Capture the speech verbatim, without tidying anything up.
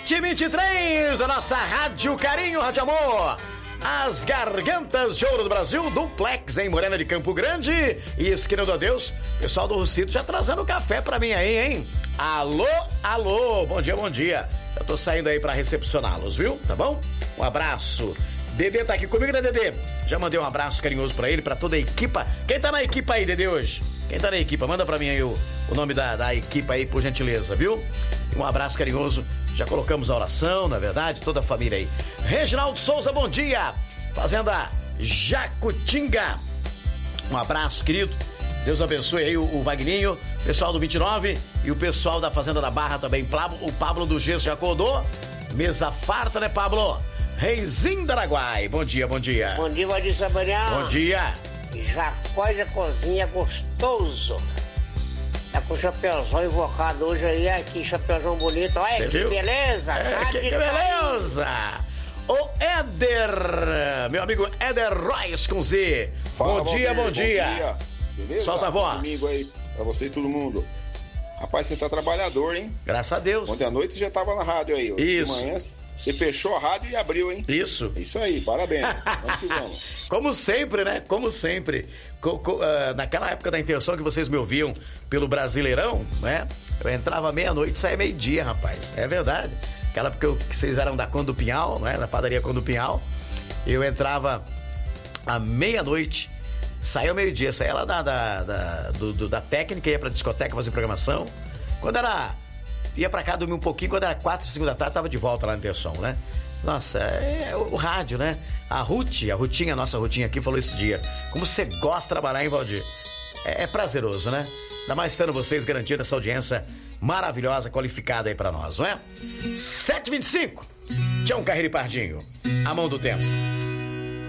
sete e vinte e três, a nossa Rádio Carinho, Rádio Amor. As Gargantas de Ouro do Brasil, duplex em Morena de Campo Grande e esquina do Adeus. Pessoal do Rucito já trazendo café pra mim aí, hein? Alô, alô, bom dia, bom dia. Eu tô saindo aí pra recepcioná-los, viu? Tá bom? Um abraço. Dedê tá aqui comigo, né, Dedê? Já mandei um abraço carinhoso pra ele, pra toda a equipa. Quem tá na equipa aí, Dedê, hoje? Quem tá na equipa? Manda pra mim aí o, o nome da, da equipa aí, por gentileza, viu? Um abraço carinhoso. Já colocamos a oração, na verdade, toda a família aí. Reginaldo Souza, bom dia. Fazenda Jacutinga. Um abraço, querido. Deus abençoe aí o, o Vagninho, pessoal do vinte e nove e o pessoal da Fazenda da Barra também. O Pablo do Gesso já acordou. Mesa farta, né, Pablo? Reizinho da Araguai. Bom dia, bom dia. Bom dia, Valdir Sabanião. Bom dia. Jacó da Cozinha gostoso. Tá com o chapéuzão invocado hoje aí, aqui, chapéuzão bonito. Olha Cê que viu? beleza. É, que, que beleza. O Éder, meu amigo Éder Royce com Z. Fala, bom dia, Valdir, bom dia. Bom dia. Beleza? Solta a voz. Domingo aí, pra você e todo mundo. Rapaz, você tá trabalhador, hein? Graças a Deus. Ontem à noite você já tava na rádio aí. Isso. De manhã você fechou a rádio e abriu, hein? Isso. Isso aí, parabéns. Nós fizemos. Como sempre, né? Como sempre. Co co uh, naquela época da intenção que vocês me ouviam pelo Brasileirão, né? Eu entrava meia-noite e saía meio-dia, rapaz. É verdade. Aquela época que vocês eram da Conde do Pinhal, né? Da padaria Conde do Pinhal. Eu entrava à meia-noite, saía ao meio-dia, saía lá da, da, da, do, do, da técnica, ia pra discoteca fazer programação. Quando era... Ia pra cá dormir um pouquinho, quando era quatro, cinco da tarde, tava de volta lá no Intersom, né? Nossa, é o, o rádio, né? A Ruth, a Rutinha, a nossa Rutinha aqui, falou esse dia. Como você gosta de trabalhar, hein, Valdir? É, é prazeroso, né? Ainda mais estando vocês garantindo essa audiência maravilhosa, qualificada aí pra nós, não é? sete e vinte e cinco. Tião Carreiro e Pardinho, a mão do tempo.